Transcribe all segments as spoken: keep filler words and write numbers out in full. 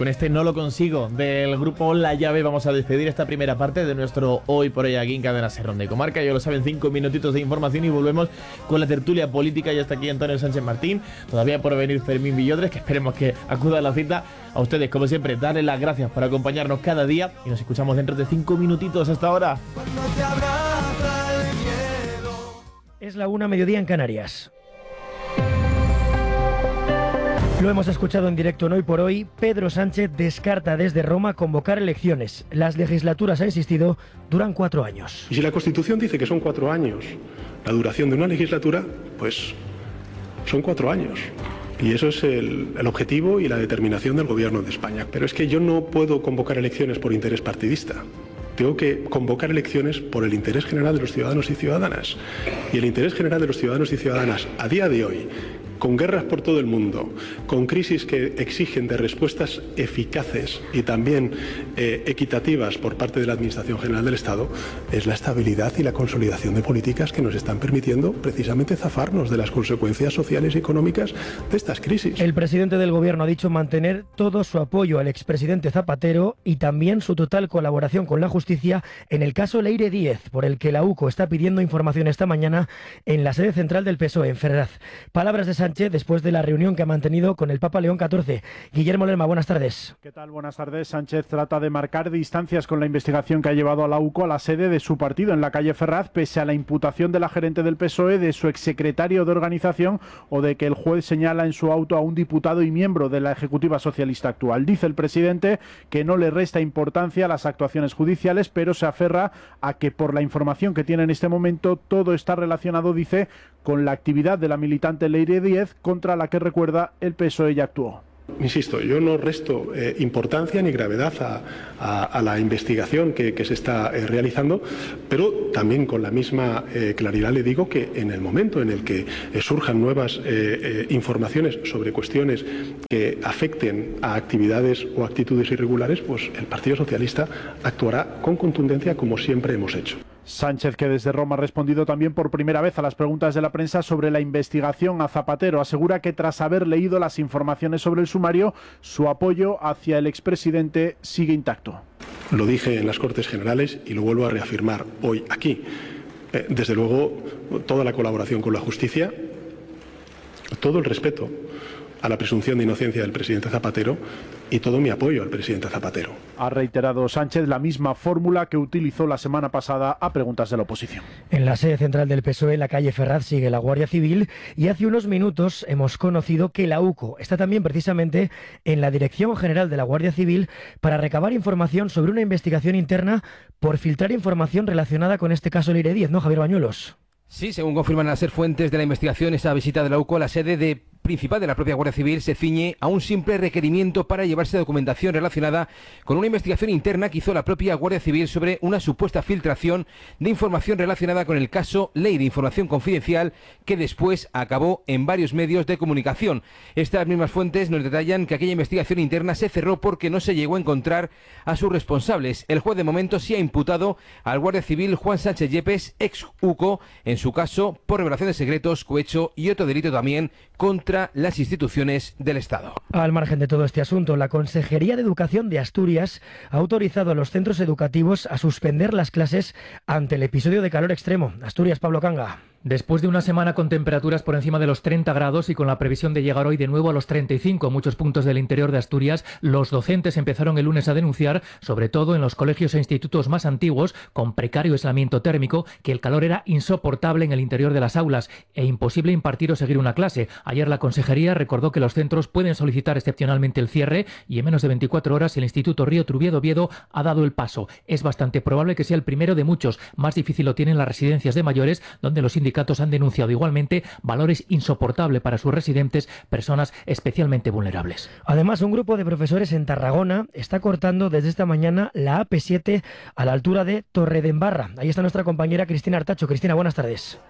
con este No lo consigo del grupo La Llave vamos a despedir esta primera parte de nuestro Hoy por Hoy aquí en Cadena Ser Ronda y Comarca. Ya lo saben, cinco minutitos de información y volvemos con la tertulia política. Ya está aquí Antonio Sánchez Martín, todavía por venir Fermín Villodres, que esperemos que acuda a la cita. A ustedes, como siempre, darles las gracias por acompañarnos cada día y nos escuchamos dentro de cinco minutitos. Hasta ahora. Es la una, mediodía en Canarias. Lo hemos escuchado en directo en Hoy por Hoy. Pedro Sánchez descarta desde Roma convocar elecciones. Las legislaturas, ha insistido, duran cuatro años. Y si la Constitución dice que son cuatro años la duración de una legislatura, pues son cuatro años. Y eso es el, el objetivo y la determinación del Gobierno de España. Pero es que yo no puedo convocar elecciones por interés partidista. Tengo que convocar elecciones por el interés general de los ciudadanos y ciudadanas. Y el interés general de los ciudadanos y ciudadanas a día de hoy, con guerras por todo el mundo, con crisis que exigen de respuestas eficaces y también eh, equitativas por parte de la Administración General del Estado, es la estabilidad y la consolidación de políticas que nos están permitiendo precisamente zafarnos de las consecuencias sociales y económicas de estas crisis. El presidente del Gobierno ha dicho mantener todo su apoyo al expresidente Zapatero y también su total colaboración con la justicia en el caso Leire Díez, por el que la U C O está pidiendo información esta mañana en la sede central del P S O E, en Ferraz. Palabras de Sánchez después de la reunión que ha mantenido con el Papa León catorce. Guillermo Lerma, buenas tardes. ¿Qué tal? Buenas tardes. Sánchez trata de marcar distancias con la investigación que ha llevado a la U C O a la sede de su partido en la calle Ferraz, pese a la imputación de la gerente del P S O E, de su exsecretario de organización o de que el juez señala en su auto a un diputado y miembro de la Ejecutiva Socialista actual. Dice el presidente que no le resta importancia a las actuaciones judiciales, pero se aferra a que por la información que tiene en este momento todo está relacionado, dice, con la actividad de la militante Leire Díez, contra la que, recuerda, el P S O E ya actuó. Insisto, yo no resto eh, importancia ni gravedad a, a, a la investigación que, que se está eh, realizando, pero también con la misma eh, claridad le digo que en el momento en el que eh, surjan nuevas eh, eh, informaciones sobre cuestiones que afecten a actividades o actitudes irregulares, pues el Partido Socialista actuará con contundencia como siempre hemos hecho. Sánchez, que desde Roma ha respondido también por primera vez a las preguntas de la prensa sobre la investigación a Zapatero, asegura que tras haber leído las informaciones sobre el sumario, su apoyo hacia el expresidente sigue intacto. Lo dije en las Cortes Generales y lo vuelvo a reafirmar hoy aquí. Eh, desde luego, toda la colaboración con la justicia, todo el respeto a la presunción de inocencia del presidente Zapatero y todo mi apoyo al presidente Zapatero. Ha reiterado Sánchez la misma fórmula que utilizó la semana pasada a preguntas de la oposición. En la sede central del P S O E, en la calle Ferraz, sigue la Guardia Civil y hace unos minutos hemos conocido que la U C O está también precisamente en la Dirección General de la Guardia Civil para recabar información sobre una investigación interna por filtrar información relacionada con este caso Leire Díez, ¿no, Javier Bañuelos? Sí, según confirman las ser fuentes de la investigación, esa visita de la U C O a la sede de principal de la propia Guardia Civil se ciñe a un simple requerimiento para llevarse documentación relacionada con una investigación interna que hizo la propia Guardia Civil sobre una supuesta filtración de información relacionada con el caso Ley de Información Confidencial, que después acabó en varios medios de comunicación. Estas mismas fuentes nos detallan que aquella investigación interna se cerró porque no se llegó a encontrar a sus responsables. El juez de momento sí ha imputado al Guardia Civil Juan Sánchez Yepes, ex U C O, en su caso por revelación de secretos, cohecho y otro delito también contra las instituciones del Estado. Al margen de todo este asunto, la Consejería de Educación de Asturias ha autorizado a los centros educativos a suspender las clases ante el episodio de calor extremo. Asturias, Pablo Canga. Después de una semana con temperaturas por encima de los treinta grados y con la previsión de llegar hoy de nuevo a los treinta y cinco en muchos puntos del interior de Asturias, los docentes empezaron el lunes a denunciar, sobre todo en los colegios e institutos más antiguos, con precario aislamiento térmico, que el calor era insoportable en el interior de las aulas e imposible impartir o seguir una clase. Ayer la Consejería recordó que los centros pueden solicitar excepcionalmente el cierre y en menos de veinticuatro horas el Instituto Río Trubiedo Oviedo ha dado el paso. Es bastante probable que sea el primero de muchos. Más difícil lo tienen las residencias de mayores, donde los sindicatos han denunciado igualmente valores insoportables para sus residentes, personas especialmente vulnerables. Además, un grupo de profesores en Tarragona está cortando desde esta mañana la A P siete a la altura de Torredembarra. Ahí está nuestra compañera Cristina Artacho. Cristina, buenas tardes.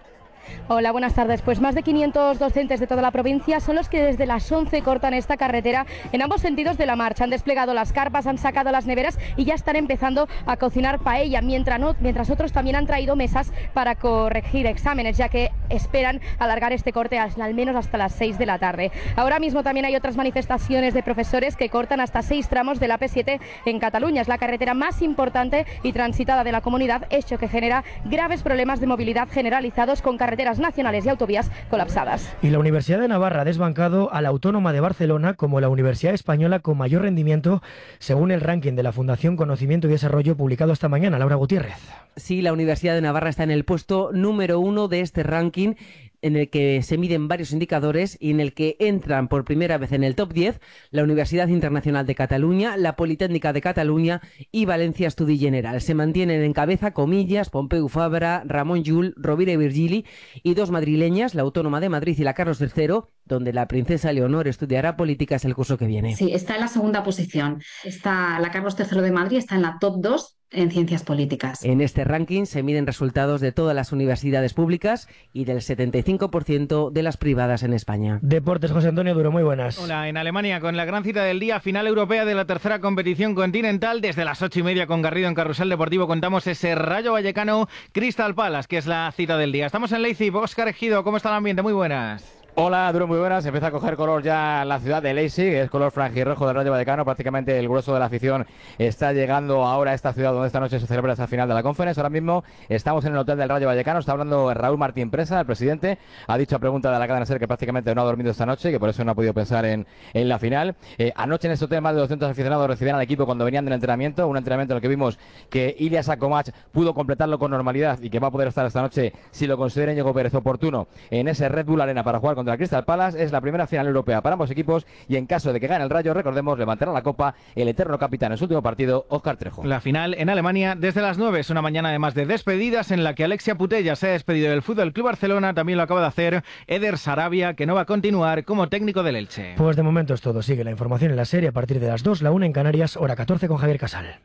Hola, buenas tardes. Pues más de quinientos docentes de toda la provincia son los que desde las once cortan esta carretera en ambos sentidos de la marcha. Han desplegado las carpas, han sacado las neveras y ya están empezando a cocinar paella, mientras, no, mientras otros también han traído mesas para corregir exámenes, ya que esperan alargar este corte hasta, al menos hasta las seis de la tarde. Ahora mismo también hay otras manifestaciones de profesores que cortan hasta seis tramos de la A P siete en Cataluña. Es la carretera más importante y transitada de la comunidad, hecho que genera graves problemas de movilidad generalizados con carreteras nacionales y autovías colapsadas. Y la Universidad de Navarra ha desbancado a la Autónoma de Barcelona como la universidad española con mayor rendimiento según el ranking de la Fundación Conocimiento y Desarrollo publicado esta mañana. Laura Gutiérrez. Sí, la Universidad de Navarra está en el puesto número uno de este ranking, en el que se miden varios indicadores y en el que entran por primera vez en el top diez la Universidad Internacional de Cataluña, la Politécnica de Cataluña y Valencia Estudi General. Se mantienen en cabeza Comillas, Pompeu Fabra, Ramon Llull, Rovira i Virgili y dos madrileñas, la Autónoma de Madrid y la Carlos tercero, donde la princesa Leonor estudiará políticas el curso que viene. Sí, está en la segunda posición. Está la Carlos tercero de Madrid, está en la top dos en ciencias políticas. En este ranking se miden resultados de todas las universidades públicas y del setenta y cinco por ciento de las privadas en España. Deportes, José Antonio Duro, muy buenas. Hola, en Alemania con la gran cita del día, final europea de la tercera competición continental. Desde las ocho y media con Garrido en Carrusel Deportivo contamos ese Rayo Vallecano Crystal Palace, que es la cita del día. Estamos en Leipzig. Óscar Ejido, ¿cómo está el ambiente? Muy buenas. Hola, Duro, muy buenas. Empieza a coger color ya la ciudad de Leipzig, es color franjirrojo del Rayo Vallecano. Prácticamente el grueso de la afición está llegando ahora a esta ciudad donde esta noche se celebra esa final de la Conference. Ahora mismo estamos en el hotel del Rayo Vallecano. Está hablando Raúl Martín Presa, el presidente. Ha dicho a pregunta de la cadena SER que prácticamente no ha dormido esta noche, que por eso no ha podido pensar en, en la final. Eh, anoche en este hotel más de doscientos aficionados recibían al equipo cuando venían del entrenamiento. Un entrenamiento en el que vimos que Ilya Sakomach pudo completarlo con normalidad y que va a poder estar esta noche, si lo considera Íñigo Pérez oportuno, en ese Red Bull Arena para jugar contra el Crystal Palace. Es la primera final europea para ambos equipos y en caso de que gane el Rayo, recordemos, levantará la copa el eterno capitán en su último partido, Óscar Trejo. La final en Alemania desde las nueve es una mañana además de despedidas en la que Alexia Putellas se ha despedido del Fútbol Club Barcelona. También lo acaba de hacer Eder Sarabia, que no va a continuar como técnico del Elche. Pues de momento es todo. Sigue la información en la serie a partir de las dos, la una en Canarias, hora catorce con Javier Casal.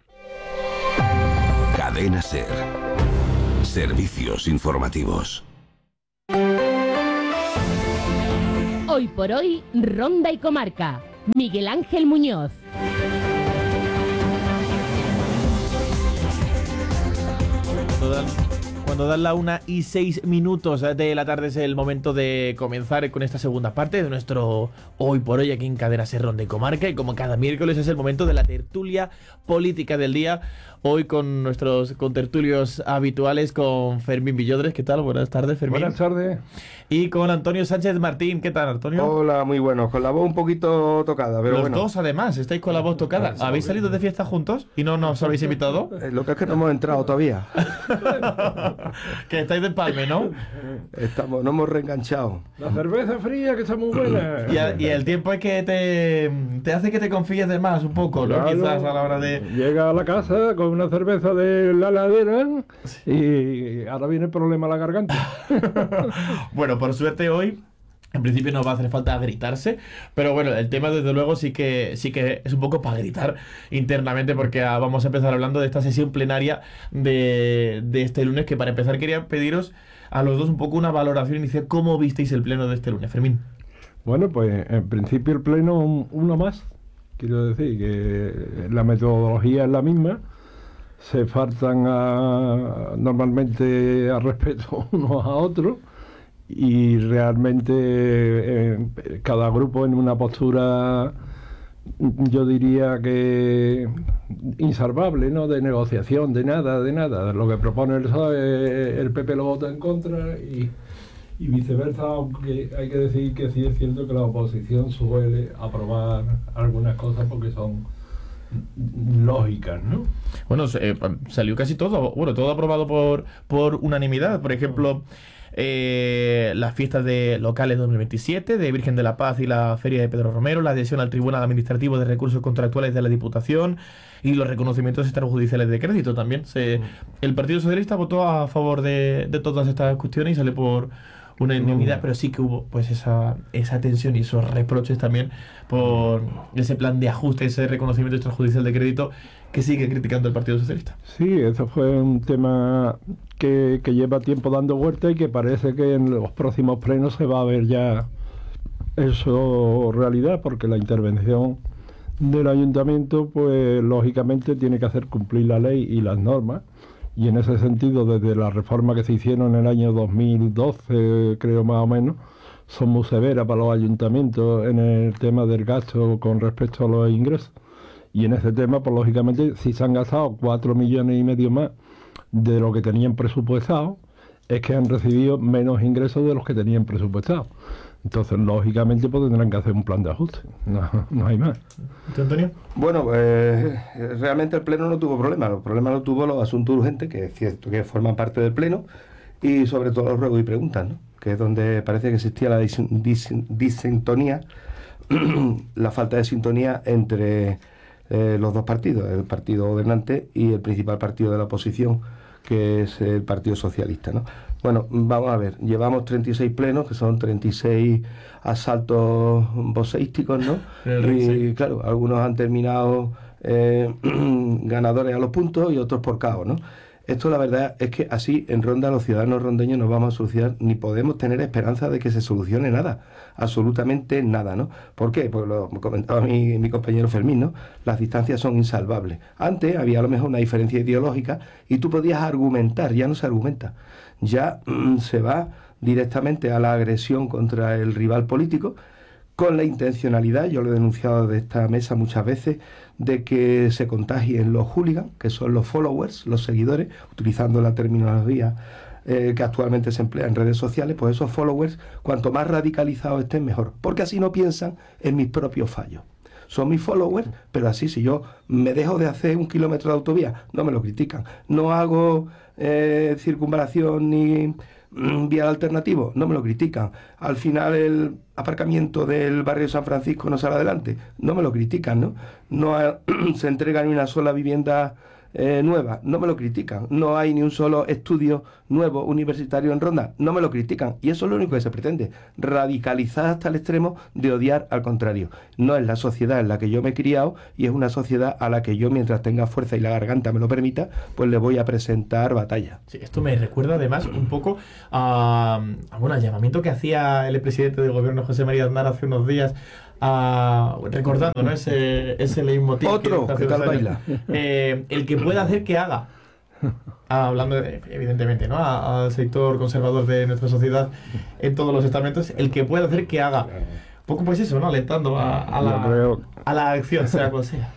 Cadena SER. Servicios informativos. Hoy por hoy, Ronda y Comarca. Miguel Ángel Muñoz. Cuando dan la una y seis minutos de la tarde es el momento de comenzar con esta segunda parte de nuestro Hoy por Hoy aquí en Cadena SER Ronda y Comarca. Y como cada miércoles es el momento de la tertulia política del día. Hoy con nuestros contertulios habituales, con Fermín Villodres. ¿Qué tal? Buenas tardes, Fermín. Buenas tardes. Y con Antonio Sánchez Martín. ¿Qué tal, Antonio? Hola, muy bueno. Con la voz un poquito tocada, pero Los bueno. dos, además, estáis con la voz tocada. Pues, ¿Habéis salido de fiesta juntos y no nos habéis invitado? Eh, lo que es que no hemos entrado todavía. Que estáis de palme, ¿no? Estamos, no hemos reenganchado. La cerveza fría, que está muy buena. Y, a, y el tiempo es que te, te hace que te confíes de más un poco, ¿no? Claro. Quizás a la hora de... Llega a la casa con una cerveza de la ladera y ahora viene el problema a la garganta. Bueno, por suerte hoy en principio no va a hacer falta gritarse, pero bueno, el tema desde luego sí que sí que es un poco para gritar internamente, porque ah, vamos a empezar hablando de esta sesión plenaria de, de este lunes, que para empezar quería pediros a los dos un poco una valoración inicial. ¿Cómo visteis el pleno de este lunes, Fermín? Bueno, pues en principio el pleno uno más, quiero decir que la metodología es la misma. Se faltan a, normalmente a respeto unos a otros y realmente eh, cada grupo en una postura, yo diría que insalvable, ¿no? De negociación, de nada, de nada. Lo que propone el P S O E, el P P lo vota en contra y, y viceversa, aunque hay que decir que sí es cierto que la oposición suele aprobar algunas cosas porque son lógicas, ¿no? Bueno, eh, salió casi todo, bueno, todo aprobado por, por unanimidad. Por ejemplo, eh, las fiestas de locales dos mil veintisiete, de Virgen de la Paz y la Feria de Pedro Romero, la adhesión al Tribunal Administrativo de Recursos Contractuales de la Diputación y los reconocimientos extrajudiciales de crédito también. Se, el Partido Socialista votó a favor de, de todas estas cuestiones y sale por unanimidad, pero sí que hubo pues esa, esa tensión y esos reproches también por ese plan de ajuste, ese reconocimiento extrajudicial de crédito que sigue criticando el Partido Socialista. Sí, eso fue un tema que, que lleva tiempo dando vuelta y que parece que en los próximos plenos se va a ver ya eso realidad, porque la intervención del ayuntamiento pues lógicamente tiene que hacer cumplir la ley y las normas, y en ese sentido desde la reforma que se hicieron en el año dos mil doce, creo más o menos, son muy severas para los ayuntamientos en el tema del gasto con respecto a los ingresos, y en ese tema pues lógicamente si se han gastado cuatro millones y medio más de lo que tenían presupuestado, es que han recibido menos ingresos de los que tenían presupuestado. Entonces, lógicamente, pues tendrán que hacer un plan de ajuste. No, no hay más. ¿Tú, Antonio? Bueno, pues realmente el Pleno no tuvo problemas. Los problemas los tuvo los asuntos urgentes, que es cierto que forman parte del Pleno, y sobre todo los ruegos y preguntas, ¿no? Que es donde parece que existía la dis dis disintonía, la falta de sintonía entre eh, los dos partidos, el partido gobernante y el principal partido de la oposición, que es el Partido Socialista, ¿no? Bueno, vamos a ver, llevamos treinta y seis plenos, que son treinta y seis asaltos voceísticos, ¿no? Y sí, claro, algunos han terminado eh, ganadores a los puntos y otros por caos, ¿no? Esto la verdad es que así en Ronda los ciudadanos rondeños no vamos a solucionar, ni podemos tener esperanza de que se solucione nada, absolutamente nada, ¿no? ¿Por qué? Pues lo comentaba mi, mi compañero Fermín, ¿no? Las distancias son insalvables. Antes había a lo mejor una diferencia ideológica y tú podías argumentar, ya no se argumenta. Ya mmm, se va directamente a la agresión contra el rival político con la intencionalidad, yo lo he denunciado de esta mesa muchas veces, de que se contagien los hooligans, que son los followers, los seguidores, utilizando la terminología eh, que actualmente se emplea en redes sociales. Pues esos followers, cuanto más radicalizados estén, mejor, porque así no piensan en mis propios fallos. Son mis followers, pero así si yo me dejo de hacer un kilómetro de autovía, no me lo critican. No hago eh, circunvalación ni mm, vial alternativo, no me lo critican. Al final el aparcamiento del barrio de San Francisco no sale adelante, no me lo critican, ¿no? No ha, se entrega ni una sola vivienda eh, nueva, no me lo critican. No hay ni un solo estudio nuevo universitario en Ronda, no me lo critican. Y eso es lo único que se pretende, radicalizar hasta el extremo de odiar al contrario. No es la sociedad en la que yo me he criado y es una sociedad a la que yo, mientras tenga fuerza y la garganta me lo permita, pues le voy a presentar batalla. Sí, esto me recuerda además un poco a, a bueno, al llamamiento que hacía el presidente del gobierno José María Aznar hace unos días, a, recordando, ¿no? ese, ese leitmotiv. Otro, que ¿qué tal baila? Eh, el que pueda hacer que haga. Ah, hablando de, evidentemente, ¿no? A, al sector conservador de nuestra sociedad en todos los estamentos, el que pueda hacer que haga. Un poco pues eso, ¿no? Alentando a, a, la, creo... a la acción, sea cual sea.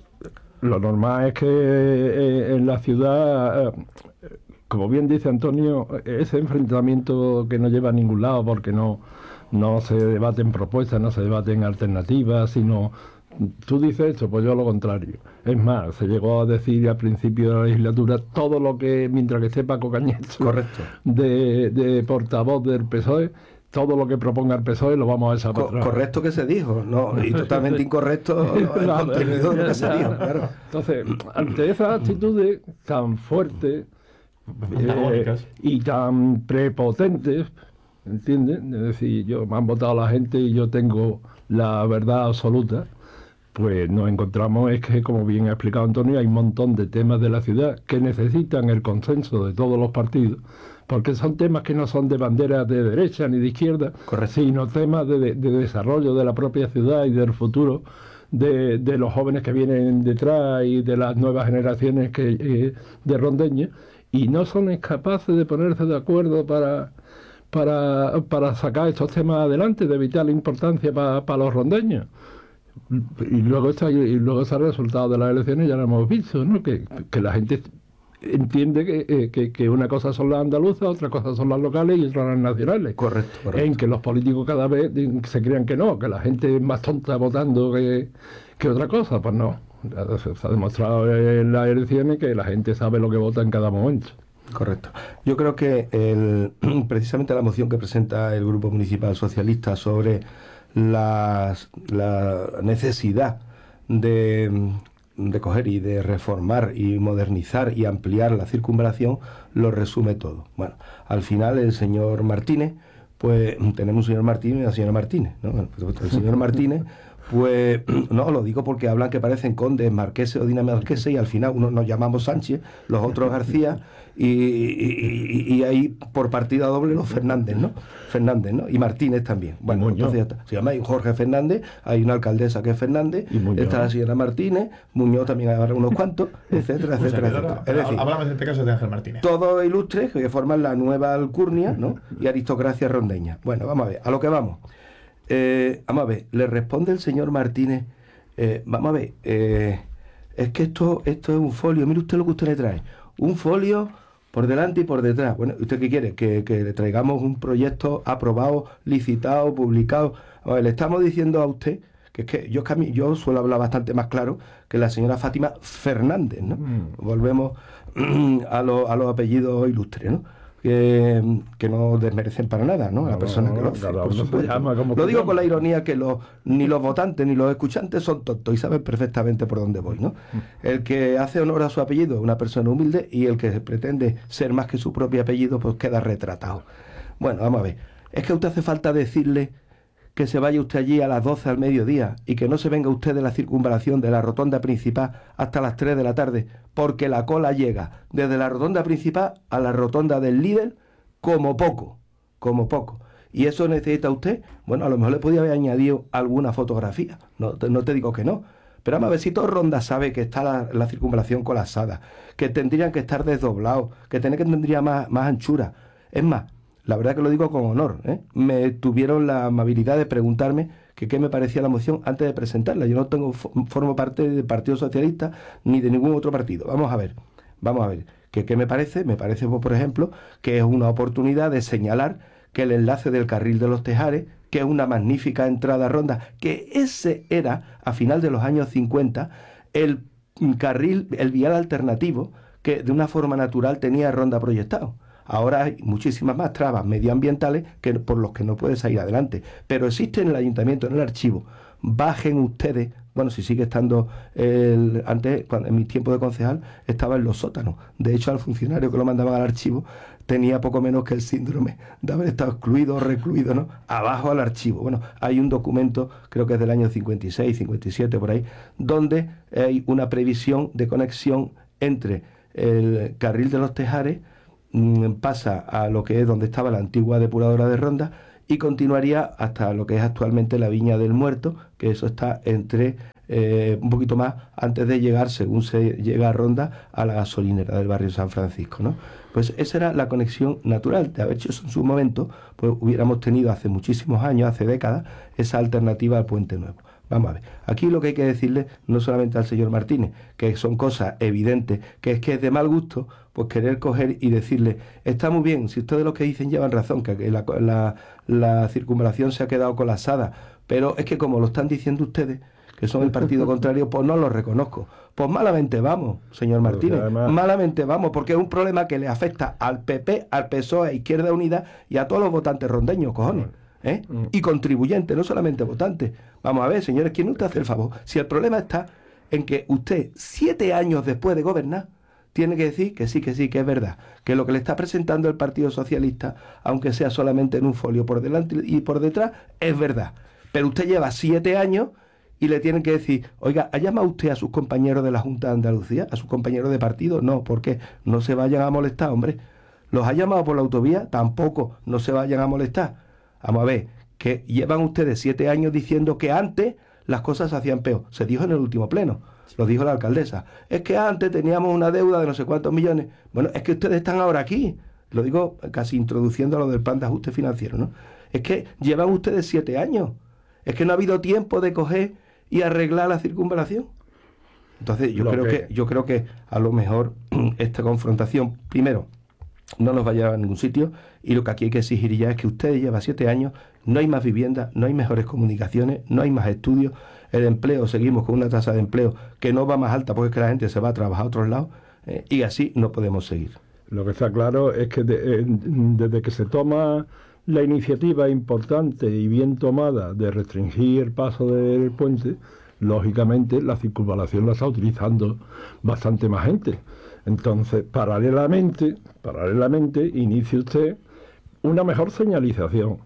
Lo normal es que eh, en la ciudad, eh, como bien dice Antonio, ese enfrentamiento que no lleva a ningún lado, porque no, no se debaten propuestas, no se debaten alternativas, sino tú dices esto, pues yo lo contrario. Es más, se llegó a decir al principio de la legislatura todo lo que, mientras que esté Paco Cañete, correcto, de, de portavoz del P S O E, todo lo que proponga el P S O E lo vamos a echar para atrás. Correcto que se dijo, no, y totalmente incorrecto el contenido de lo que se dijo, claro. Entonces, ante esas actitudes tan fuertes eh, y tan prepotentes, ¿entiendes? Es decir, yo, me han votado la gente y yo tengo la verdad absoluta. Pues nos encontramos es que, como bien ha explicado Antonio, hay un montón de temas de la ciudad que necesitan el consenso de todos los partidos, porque son temas que no son de banderas de derecha ni de izquierda, correcto, sino temas de, de, de desarrollo de la propia ciudad y del futuro de, de los jóvenes que vienen detrás y de las nuevas generaciones que, eh, de rondeños, y no son capaces de ponerse de acuerdo para, para, para sacar estos temas adelante de vital importancia para, para los rondeños. Y luego está y luego está el resultado de las elecciones, ya lo hemos visto, ¿no? Que, que la gente entiende que, que, que una cosa son las andaluzas, otra cosa son las locales y otra las nacionales. Correcto, correcto. En que los políticos cada vez se crean que no, que la gente es más tonta votando que, que otra cosa. Pues no, se ha demostrado en las elecciones que la gente sabe lo que vota en cada momento. Correcto. Yo creo que el, precisamente la moción que presenta el Grupo Municipal Socialista sobre Las, la necesidad de, de coger y de reformar y modernizar y ampliar la circunvalación lo resume todo. Bueno, al final el señor Martínez pues tenemos un señor Martínez y una señora Martínez, ¿no? Bueno, pues, el señor Martínez, pues no, lo digo porque hablan que parecen condes, marqueses o dinamarqueses, y al final uno nos llamamos Sánchez, los otros García, y, y, y, y ahí por partida doble los Fernández, ¿no? Fernández, ¿no? Y Martínez también. Bueno, entonces ya está. Se llama Jorge Fernández, hay una alcaldesa que es Fernández, está la señora Martínez, Muñoz también hay unos cuantos, etcétera, etcétera, etcétera. Es decir, hablamos en este caso de Ángel Martínez. Todos ilustres que forman la nueva alcurnia, ¿no? Y aristocracia rondeña. Bueno, vamos a ver, a lo que vamos. Eh, vamos a ver, le responde el señor Martínez, eh, vamos a ver, eh, es que esto, esto es un folio, mire usted lo que usted le trae, un folio por delante y por detrás. Bueno, ¿usted qué quiere? Que, que le traigamos un proyecto aprobado, licitado, publicado. A ver, le estamos diciendo a usted que es que yo, yo suelo hablar bastante más claro que la señora Fátima Fernández, ¿no? Mm. Volvemos a, lo, a los apellidos ilustres, ¿no? Que, que no desmerecen para nada, ¿no? A la no, persona no, que lo hace, por supuesto. Lo digo con la ironía que los, ni los votantes ni los escuchantes son tontos y saben perfectamente por dónde voy, ¿no? El que hace honor a su apellido es una persona humilde, y el que pretende ser más que su propio apellido pues queda retratado. Bueno, vamos a ver. Es que a usted hace falta decirle que se vaya usted allí a las doce al mediodía y que no se venga usted de la circunvalación de la rotonda principal hasta las tres de la tarde, porque la cola llega desde la rotonda principal a la rotonda del Lidl como poco, como poco. Y eso necesita usted, bueno, a lo mejor le podía haber añadido alguna fotografía, no, no te digo que no, pero vamos a ver si todo Ronda sabe que está la, la circunvalación colapsada, que tendrían que estar desdoblados, que tiene que tendría más, más anchura. Es más, la verdad que lo digo con honor, ¿eh? Me tuvieron la amabilidad de preguntarme que qué me parecía la moción antes de presentarla. Yo no tengo formo parte del Partido Socialista ni de ningún otro partido. Vamos a ver, vamos a ver. ¿Qué, qué me parece? Me parece, por ejemplo, que es una oportunidad de señalar que el enlace del carril de los Tejares, que es una magnífica entrada a Ronda, que ese era, a final de los años cincuenta, el carril, el vial alternativo que de una forma natural tenía Ronda proyectado. Ahora hay muchísimas más trabas medioambientales que, por los que no puede salir adelante. Pero existe en el ayuntamiento, en el archivo. Bajen ustedes, bueno, si sigue estando, el, antes, cuando, en mi tiempo de concejal, estaba en los sótanos. De hecho, al funcionario que lo mandaban al archivo tenía poco menos que el síndrome de haber estado excluido o recluido, ¿no? Abajo al archivo. Bueno, hay un documento, creo que es del año cincuenta y seis, cincuenta y siete, por ahí, donde hay una previsión de conexión entre el carril de los Tejares, pasa a lo que es donde estaba la antigua depuradora de Ronda y continuaría hasta lo que es actualmente la Viña del Muerto, que eso está entre eh, un poquito más antes de llegar, según se llega a Ronda, a la gasolinera del barrio San Francisco, ¿no? Pues esa era la conexión natural. De haber hecho eso en su momento, pues hubiéramos tenido hace muchísimos años, hace décadas, esa alternativa al Puente Nuevo. Vamos a ver, aquí lo que hay que decirle no solamente al señor Martínez, que son cosas evidentes, que es que es de mal gusto, pues querer coger y decirle, está muy bien, si ustedes lo que dicen llevan razón, que la, la, la circunvalación se ha quedado colapsada, pero es que como lo están diciendo ustedes, que son el partido contrario, pues no lo reconozco. Pues malamente vamos, señor Martínez, además, malamente vamos, porque es un problema que le afecta al P P, al P S O E, a Izquierda Unida y a todos los votantes rondeños, cojones. ¿Eh? Y contribuyentes, no solamente votantes. Vamos a ver, señores, ¿quién usted hace el favor? Si el problema está en que usted, siete años después de gobernar, tiene que decir que sí, que sí, que es verdad, que lo que le está presentando el Partido Socialista, aunque sea solamente en un folio por delante y por detrás, es verdad. Pero usted lleva siete años y le tienen que decir, oiga, ¿ha llamado usted a sus compañeros de la Junta de Andalucía, a sus compañeros de partido? No, ¿por qué? No se vayan a molestar, hombre. ¿Los ha llamado por la autovía? Tampoco, no se vayan a molestar. Vamos a ver, que llevan ustedes siete años diciendo que antes las cosas se hacían peor. Se dijo en el último pleno, lo dijo la alcaldesa. Es que antes teníamos una deuda de no sé cuántos millones. Bueno, es que ustedes están ahora aquí. Lo digo casi introduciendo a lo del plan de ajuste financiero, ¿no? Es que llevan ustedes siete años. Es que no ha habido tiempo de coger y arreglar la circunvalación. Entonces yo creo que... que yo creo que a lo mejor esta confrontación, primero, no nos va a llevar a ningún sitio, y lo que aquí hay que exigir ya es que ustedes llevan siete años, no hay más viviendas, no hay mejores comunicaciones, no hay más estudios, el empleo, seguimos con una tasa de empleo que no va más alta porque es que la gente se va a trabajar a otros lados, eh, y así no podemos seguir. Lo que está claro es que de, eh, desde que se toma la iniciativa importante y bien tomada de restringir el paso del puente, lógicamente la circunvalación la está utilizando bastante más gente. Entonces, paralelamente, paralelamente, inicie usted una mejor señalización.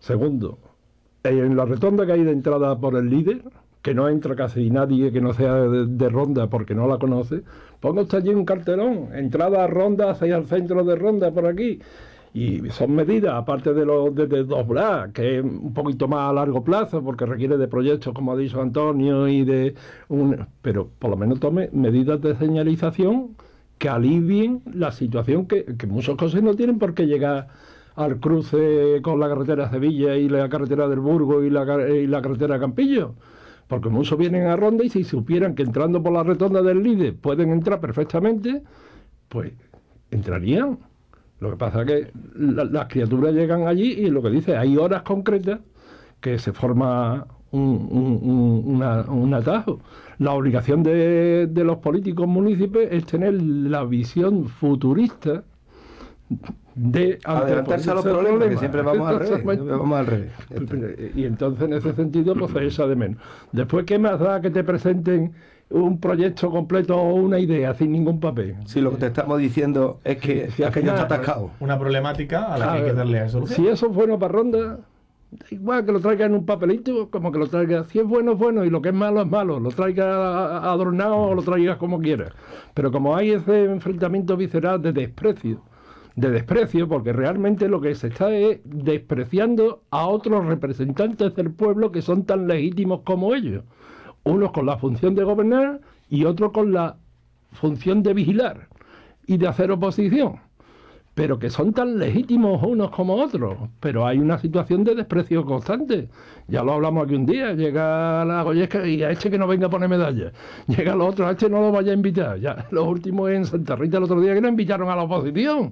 Segundo, en la rotonda que hay de entrada por el líder, que no entra casi nadie que no sea de, de Ronda porque no la conoce, ponga usted allí un cartelón, entrada a Ronda hacia el centro de Ronda por aquí. Y son medidas, aparte de lo de, de doblar, que es un poquito más a largo plazo, porque requiere de proyectos, como ha dicho Antonio, y de un, pero por lo menos tome medidas de señalización que alivien la situación que, que muchos cosas no tienen por qué llegar al cruce con la carretera de Sevilla y la carretera del Burgo y la, y la carretera de Campillo. Porque muchos vienen a Ronda y si supieran que entrando por la rotonda del Líder pueden entrar perfectamente, pues entrarían. Lo que pasa es que la, las criaturas llegan allí y lo que dice, hay horas concretas que se forma un, un, un, una, un atajo. La obligación de, de los políticos municipios es tener la visión futurista de adelantarse a los problemas, problemas, que siempre vamos al revés, vamos al revés. Y entonces en ese sentido pues esa de menos. Después, ¿qué más da que te presenten un proyecto completo o una idea sin ningún papel? Sí, lo que te estamos diciendo es que si aquello está atascado. Una problemática a la que hay que darle solución. Si eso es bueno para Ronda, da igual que lo traiga en un papelito, como que lo traiga, si es bueno es bueno y lo que es malo es malo, lo traiga adornado o lo traigas como quieras. Pero como hay ese enfrentamiento visceral de desprecio, de desprecio, porque realmente lo que se está es despreciando a otros representantes del pueblo que son tan legítimos como ellos. Unos con la función de gobernar y otros con la función de vigilar y de hacer oposición. Pero que son tan legítimos unos como otros. Pero hay una situación de desprecio constante. Ya lo hablamos aquí un día. Llega la Goyesca y a este que no venga a poner medalla. Llega el otro, a este no lo vaya a invitar. Ya los últimos en Santa Rita el otro día que no invitaron a la oposición.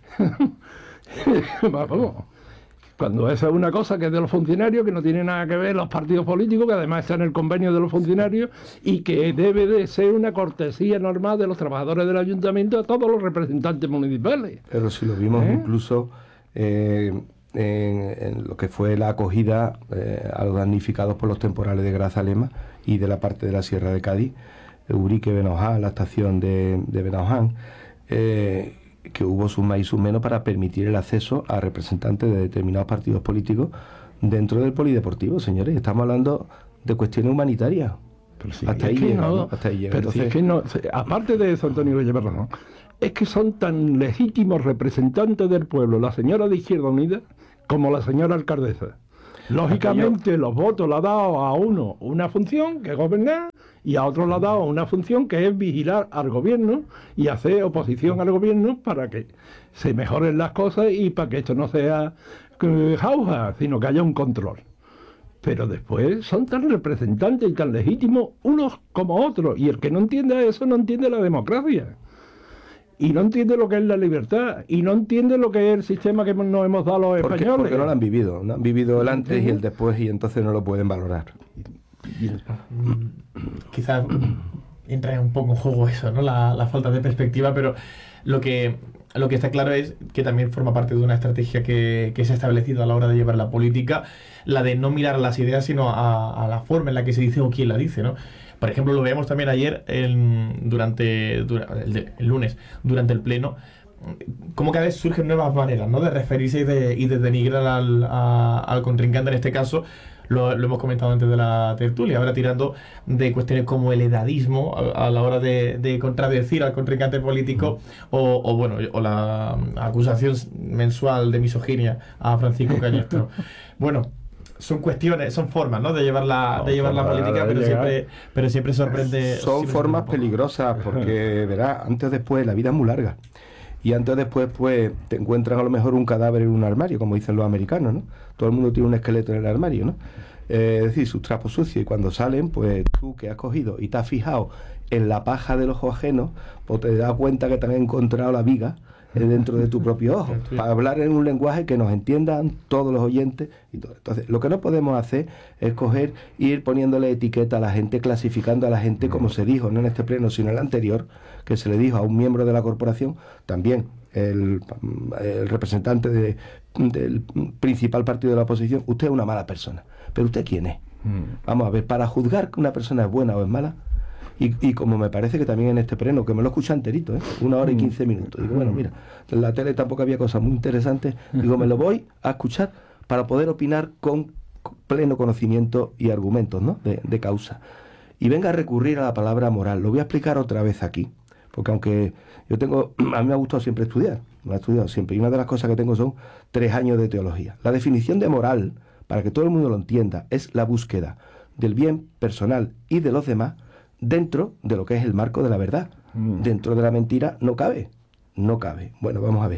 Vamos. Cuando esa es una cosa que es de los funcionarios, que no tiene nada que ver los partidos políticos, que además está en el convenio de los funcionarios y que debe de ser una cortesía normal de los trabajadores del ayuntamiento a todos los representantes municipales. Pero si lo vimos ¿Eh? incluso eh, en, en lo que fue la acogida eh, a los damnificados por los temporales de Grazalema y de la parte de la Sierra de Cádiz, Urique Benoján, la estación de, de Benoján, eh, que hubo sus más y sus menos para permitir el acceso a representantes de determinados partidos políticos dentro del polideportivo, señores. Estamos hablando de cuestiones humanitarias. Pero sí, hasta, ahí llega, llega, no, ¿no? hasta ahí llega. Pero Entonces, sí, es que no, aparte de eso, Antonio, lleva razón, es que son tan legítimos representantes del pueblo la señora de Izquierda Unida como la señora alcaldesa. Lógicamente aquello... los votos le ha dado a uno una función, que es gobernar, y a otro le ha dado una función que es vigilar al gobierno y hacer oposición al gobierno para que se mejoren las cosas y para que esto no sea eh, jauja, sino que haya un control. Pero después son tan representantes y tan legítimos unos como otros, y el que no entienda eso no entiende la democracia. Y no entiende lo que es la libertad, y no entiende lo que es el sistema que nos hemos dado los ¿Por españoles. Porque no lo han vivido, no han vivido el antes y el después, y entonces no lo pueden valorar. Quizás entra un poco en juego eso, ¿no? La, la falta de perspectiva, pero lo que, lo que está claro es que también forma parte de una estrategia que, que se ha establecido a la hora de llevar la política, la de no mirar las ideas, sino a, a la forma en la que se dice o quién la dice, ¿no? Por ejemplo, lo veíamos también ayer, en, durante, durante el, el lunes, durante el pleno, como cada vez surgen nuevas maneras, ¿no? De referirse y de, y de denigrar al, a, al contrincante, en este caso. Lo, lo hemos comentado antes de la tertulia, ahora tirando de cuestiones como el edadismo a, a la hora de, de contradecir al contrincante político o, o bueno, o la acusación mensual de misoginia a Francisco Cañestro. Bueno, son cuestiones, son formas, ¿no? De llevar la, de llevar la política, pero siempre, pero siempre sorprende. Son siempre formas peligrosas porque, verás, antes o después la vida es muy larga. Y antes o después, pues, te encuentran a lo mejor un cadáver en un armario, como dicen los americanos, ¿no? Todo el mundo tiene un esqueleto en el armario, ¿no? Eh, es decir, sus trapos sucios. Y cuando salen, pues, tú que has cogido y te has fijado en la paja de los ojos ajenos, pues te das cuenta que te han encontrado la viga dentro de tu propio ojo, para hablar en un lenguaje que nos entiendan todos los oyentes y todo. Entonces, lo que no podemos hacer es coger e ir poniéndole etiqueta a la gente, clasificando a la gente, como se dijo, no en este pleno, sino en el anterior, que se le dijo a un miembro de la corporación, también el, el representante de, del principal partido de la oposición: usted es una mala persona. ¿Pero usted quién es? Mm. Vamos a ver, para juzgar que una persona es buena o es mala. Y, y como me parece que también en este pleno, que me lo escuché enterito, ¿eh? una hora y quince minutos. Digo, bueno, mira, en la tele tampoco había cosas muy interesantes. Digo, me lo voy a escuchar para poder opinar con pleno conocimiento y argumentos, ¿no? de, de causa. Y venga a recurrir a la palabra moral. Lo voy a explicar otra vez aquí, porque aunque yo tengo, a mí me ha gustado siempre estudiar, me ha estudiado siempre, y una de las cosas que tengo son tres años de teología. La definición de moral, para que todo el mundo lo entienda, es la búsqueda del bien personal y de los demás dentro de lo que es el marco de la verdad. Mm. Dentro de la mentira no cabe, no cabe. Bueno, vamos a ver.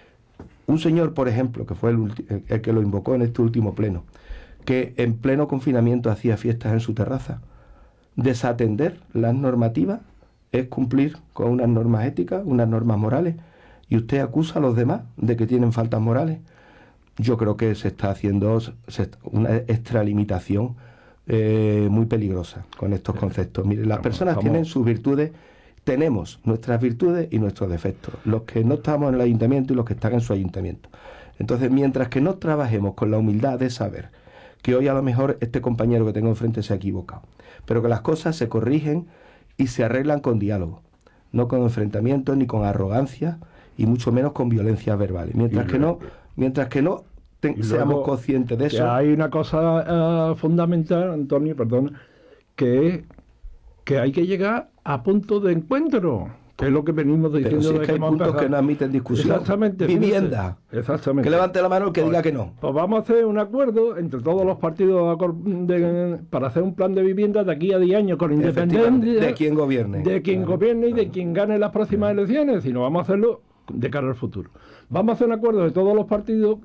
Un señor, por ejemplo, que fue el, el, el que lo invocó en este último pleno, que en pleno confinamiento hacía fiestas en su terraza, desatender las normativas es cumplir con unas normas éticas, unas normas morales, y usted acusa a los demás de que tienen faltas morales. Yo creo que se está haciendo una extralimitación eh, muy peligrosa con estos conceptos. Mire, las personas tienen sus virtudes, tenemos nuestras virtudes y nuestros defectos, los que no estamos en el ayuntamiento y los que están en su ayuntamiento. Entonces, mientras que no trabajemos con la humildad de saber que hoy a lo mejor este compañero que tengo enfrente se ha equivocado, pero que las cosas se corrigen y se arreglan con diálogo, no con enfrentamientos ni con arrogancia y mucho menos con violencias verbales. Mientras que no, mientras que no te, seamos conscientes de eso. Hay una cosa uh, fundamental, Antonio, perdón, que es que hay que llegar a punto de encuentro, que es lo que venimos diciendo. Pero si es de que hay puntos empezado. que no admiten discusión. Exactamente. Vivienda. Exactamente. Que levante la mano el que pues, diga que no. Pues vamos a hacer un acuerdo entre todos los partidos de, para hacer un plan de vivienda de aquí a diez años con independencia de quien gobierne. De quien claro, gobierne y claro. de quien gane las próximas claro. elecciones, sino vamos a hacerlo de cara al futuro. Vamos a hacer un acuerdo de todos los partidos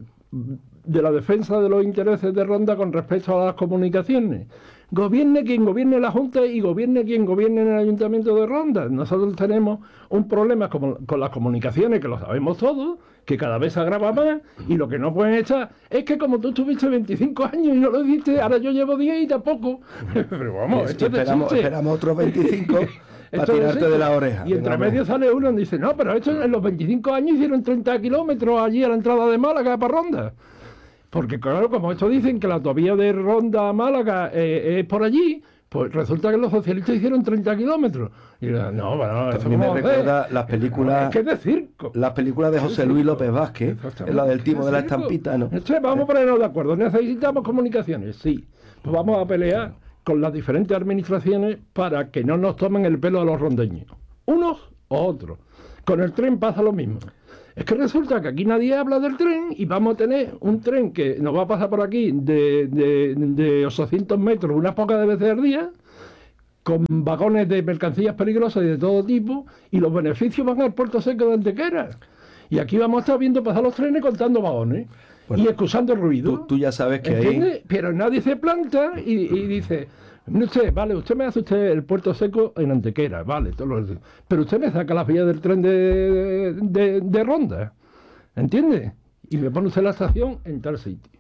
de la defensa de los intereses de Ronda con respecto a las comunicaciones. Gobierne quien gobierne la Junta y gobierne quien gobierne en el Ayuntamiento de Ronda. Nosotros tenemos un problema con, con las comunicaciones, que lo sabemos todos, que cada vez se agrava más, y lo que no pueden echar es que como tú tuviste veinticinco años y no lo hiciste, ahora yo llevo diez y tampoco. Pero vamos, es esto que esperamos, esperamos otros veinticinco para tirarte de la oreja. Y entre medio sale uno y dice, no, pero esto en los veinticinco años hicieron treinta kilómetros allí a la entrada de Málaga para Ronda. Porque claro, como estos dicen que la autovía de Ronda a Málaga eh, es por allí, pues resulta que los socialistas hicieron treinta kilómetros. Y no, bueno, eso a mí me recuerda las películas, es que es de circo. Las películas de José Luis López Vázquez, es la del timo de la estampita, ¿no? Entonces, vamos a ponernos de acuerdo. Necesitamos comunicaciones, sí. Pues vamos a pelear con las diferentes administraciones para que no nos tomen el pelo a los rondeños. Unos o otros. Con el tren pasa lo mismo. Es que resulta que aquí nadie habla del tren y vamos a tener un tren que nos va a pasar por aquí de, de, de ochocientos metros unas pocas veces al día, con vagones de mercancías peligrosas y de todo tipo, y los beneficios van al puerto seco de Antequera. Y aquí vamos a estar viendo pasar los trenes contando vagones bueno, y excusando el ruido. Tú, tú ya sabes que ¿entiendes? ahí... Pero nadie se planta y, y dice... No sé, vale, usted me hace usted el puerto seco en Antequera, vale, todo lo... pero usted me saca las vías del tren de, de, de Ronda, ¿entiende? Y me pone usted la estación en tal sitio.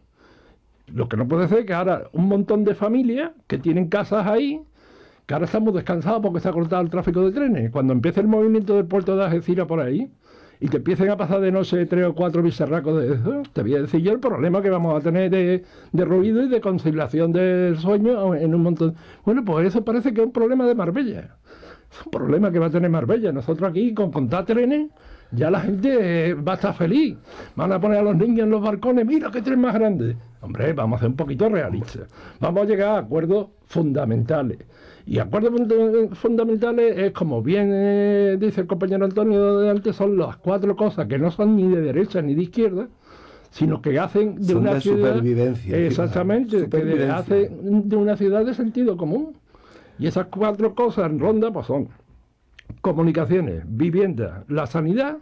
Lo que no puede ser es que ahora un montón de familias que tienen casas ahí, que ahora estamos descansados porque se ha cortado el tráfico de trenes, cuando empiece el movimiento del puerto de Algeciras por ahí, y te empiecen a pasar de, no sé, tres o cuatro bicharracos de eso, te voy a decir yo el problema que vamos a tener de, de ruido y de conciliación del sueño en un montón. Bueno, pues eso parece que es un problema de Marbella. Es un problema que va a tener Marbella. Nosotros aquí, con contar trenes, ya la gente eh, va a estar feliz. Van a poner a los niños en los balcones, mira qué tren más grande. Hombre, vamos a ser un poquito realistas. Vamos a llegar a acuerdos fundamentales. Y acuerdos fundamentales es, como bien eh, dice el compañero Antonio de antes, son las cuatro cosas que no son ni de derecha ni de izquierda, sino que hacen de son una de ciudad... supervivencia. Exactamente, supervivencia. Que hacen de una ciudad de sentido común. Y esas cuatro cosas en Ronda pues son comunicaciones, vivienda, la sanidad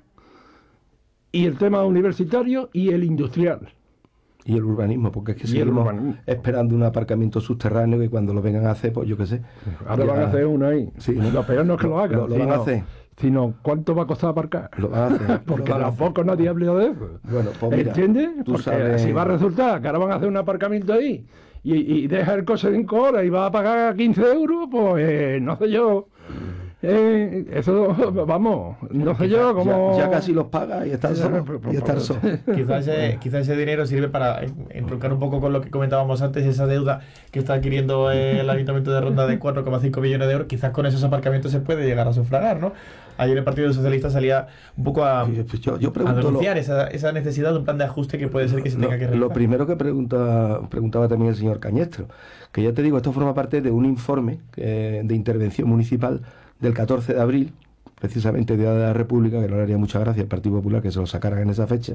y el tema universitario y el industrial. Y el urbanismo, porque es que seguimos esperando un aparcamiento subterráneo que cuando lo vengan a hacer, pues yo qué sé. Ahora ya van a hacer uno ahí. Sí, ¿no? Lo peor no es que lo hagan. Lo, lo sino, van a hacer. Sino cuánto va a costar aparcar. Lo van a hacer. Porque van a tampoco hacer. nadie habla de eso. Bueno, pues mira, ¿entiendes? Tú Porque sabes... si va a resultar que ahora van a hacer un aparcamiento ahí y, y deja el coche cinco horas y va a pagar quince euros, pues eh, no sé yo. Eh, eso, vamos, no sé yo cómo... Ya, ya casi los paga y están solos. Y están solos. Quizás ese, quizá ese dinero sirve para entroncar un poco con lo que comentábamos antes, esa deuda que está adquiriendo el Ayuntamiento de Ronda de cuatro coma cinco millones de euros. Quizás con esos aparcamientos se puede llegar a sufragar, ¿no? Ayer el Partido Socialista salía un poco a, pues yo, yo a denunciar lo, esa, esa necesidad de un plan de ajuste que puede ser que se tenga lo, que realizar. Lo primero que pregunta, preguntaba también el señor Cañestro, que ya te digo, esto forma parte de un informe eh, de intervención municipal del catorce de abril, precisamente Día de la República, que no le haría mucha gracia al Partido Popular que se lo sacaran en esa fecha.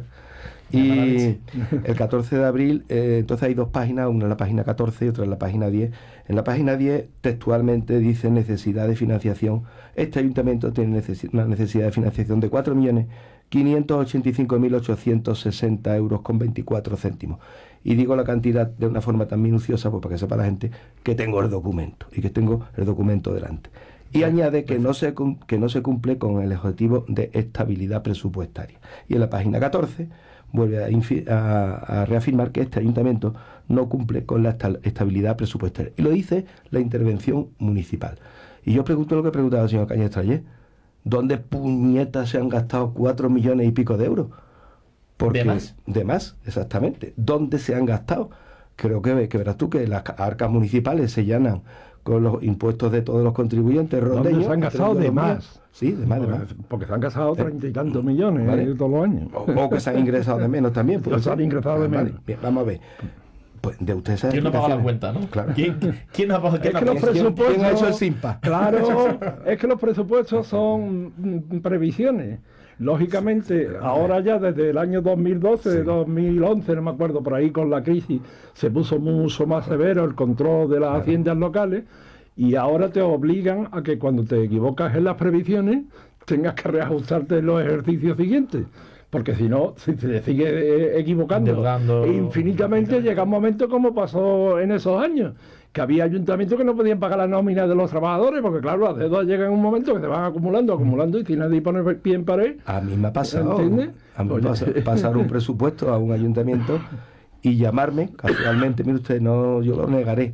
Y el catorce de abril, eh, entonces hay dos páginas, una en la página catorce y otra en la página diez. En la página diez textualmente dice necesidad de financiación. Este ayuntamiento tiene necesi- una necesidad de financiación de cuatro millones quinientos ochenta y cinco mil ochocientos sesenta euros con veinticuatro céntimos. Y digo la cantidad de una forma tan minuciosa, pues para que sepa la gente que tengo el documento y que tengo el documento delante. Y añade que no, se, que no se cumple con el objetivo de estabilidad presupuestaria. Y en la página catorce vuelve a, infi- a, a reafirmar que este ayuntamiento no cumple con la esta- estabilidad presupuestaria. Y lo dice la intervención municipal. Y yo pregunto lo que preguntaba el señor Cañestra ayer. ¿Dónde puñetas se han gastado cuatro millones y pico de euros? Porque, ¿De más? De más, exactamente. ¿Dónde se han gastado? Creo que, que verás tú que las arcas municipales se llenan con los impuestos de todos los contribuyentes rondeños. ¿Dónde se han gastado de más? Sí, de más, de más. Porque se han gastado treinta y tantos millones ¿Vale? eh, todos los años. O, o que se han ingresado de menos también. O se han ingresado de menos. Vale, bien, vamos a ver. Pues de usted esa ¿Quién no paga la explicación. cuenta, no? Claro. ¿Quién, quién no ha pagado? Es ¿Quién no que ha los pagado? presupuestos... ¿Quién ha hecho el SIMPA? Claro, es que los presupuestos son mm, previsiones. Lógicamente, ahora ya desde el año dos mil doce, Sí. dos mil once, no me acuerdo, por ahí con la crisis, se puso mucho más severo el control de las Claro. haciendas locales y ahora te obligan a que cuando te equivocas en las previsiones tengas que reajustarte en los ejercicios siguientes. Porque si no, si te sigues eh, equivocando Endeudando. infinitamente, llega un momento como pasó en esos años, que había ayuntamientos que no podían pagar la nómina de los trabajadores, porque claro, las deudas llegan en un momento que se van acumulando, acumulando, y si nadie pone pie en pared... A mí me ha pasado. ¿Entiendes? A mí me Oye. pasa pasar un presupuesto a un ayuntamiento y llamarme casualmente, mire usted, no, yo lo negaré,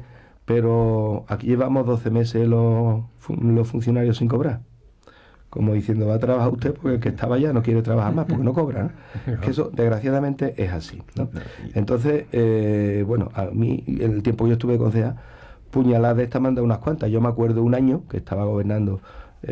pero aquí llevamos doce meses los, fun- los funcionarios sin cobrar. Como diciendo, va a trabajar usted porque el que estaba allá no quiere trabajar más porque no cobra, ¿no? Es que eso, desgraciadamente, es así, ¿no? Entonces, eh, bueno, a mí, en el tiempo que yo estuve de concejal, puñaladas de esta me han dado unas cuantas. Yo me acuerdo un año que estaba gobernando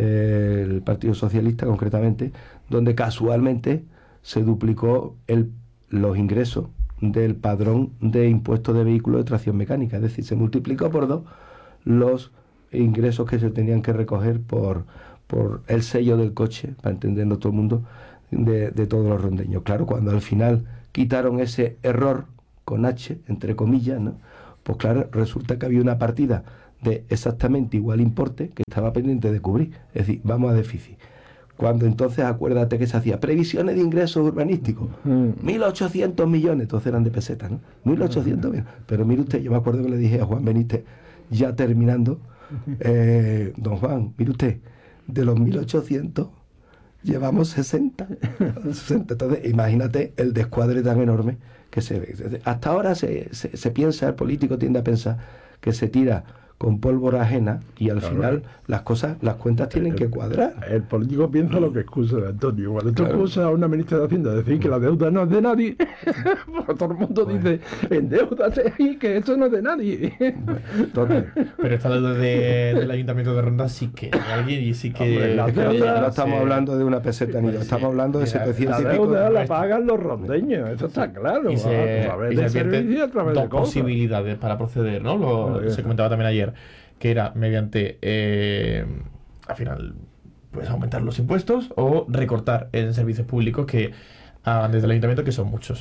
eh, el Partido Socialista, concretamente, donde casualmente se duplicó el, los ingresos del padrón de impuestos de vehículos de tracción mecánica. Es decir, se multiplicó por dos los ingresos que se tenían que recoger por... por el sello del coche, para entenderlo todo el mundo, de, de todos los rondeños. Claro, cuando al final quitaron ese error, con H, entre comillas, ¿no? Pues claro, resulta que había una partida de exactamente igual importe que estaba pendiente de cubrir. Es decir, vamos a déficit. Cuando entonces, acuérdate que se hacía previsiones de ingresos urbanísticos, mil ochocientos millones, entonces eran de pesetas, ¿no? mil ochocientos millones. Pero mire usted, yo me acuerdo que le dije a Juan Benítez, ya terminando, eh, don Juan, mire usted, de los mil ochocientos llevamos sesenta. sesenta. Entonces, imagínate el descuadre tan enorme que se ve. Hasta ahora se, se, se piensa, el político tiende a pensar que se tira con pólvora ajena y al Claro. final las cosas, las cuentas tienen que cuadrar. El político piensa lo que excusa, Antonio. Cuando tú Claro. excusas a una ministra de Hacienda decir que la deuda no es de nadie, pues todo el mundo dice, endeudate y que esto no es de nadie. Entonces, Pero esta deuda de- del Ayuntamiento de Ronda sí que de alguien y sí que... Hombre, la es que no, deuda- no estamos Sí. hablando de una peseta ni Pues dos, sí. estamos hablando de Mira, setecientos La y pico. deuda la pagan los rondeños, eso está claro. y a se, través y de se advierten servicios y a través dos de cosas. posibilidades para proceder, ¿no? Lo, Joder. se comentaba también ayer, que era mediante, eh, al final, pues aumentar los impuestos o recortar en servicios públicos que hagan desde el ayuntamiento, que son muchos.